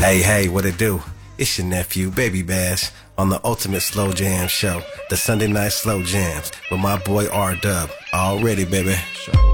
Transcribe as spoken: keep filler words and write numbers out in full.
Hey, hey, what it do? It's your nephew, Baby Bash, on the Ultimate Slow Jam Show, the Sunday Night Slow Jams, with my boy R-Dub. Already, baby.